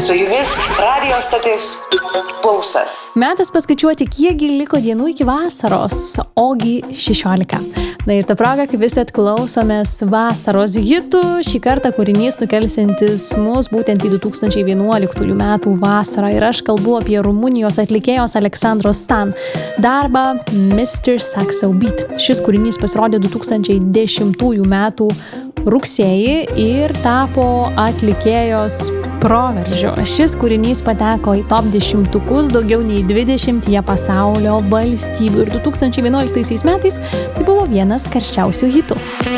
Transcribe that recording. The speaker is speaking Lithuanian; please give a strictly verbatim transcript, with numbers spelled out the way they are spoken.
Su jumis radio stotis Pulsas. Metas paskaičiuoti, kiekgi liko dienų iki vasaros, ogi šešiolika. Na ir ta proga, kaip visi atklausomės vasaros hitų, šį kartą kūrinys nukelsiantis mus būtent į du tūkstančiai vienuoliktųjų metų vasarą. Ir aš kalbu apie Rumunijos atlikėjos Aleksandros Stan darbą mister Saxo Beat. Šis kūrinys pasirodė du tūkstančiai dešimtųjų metų rugsėjį ir tapo atlikėjos proveržiu. Šis kūrinys pateko į top dešimtukus daugiau nei dvidešimtyje pasaulio valstybių ir du tūkstančiai vienuoliktaisiais metais tai buvo vienas karščiausių hitų.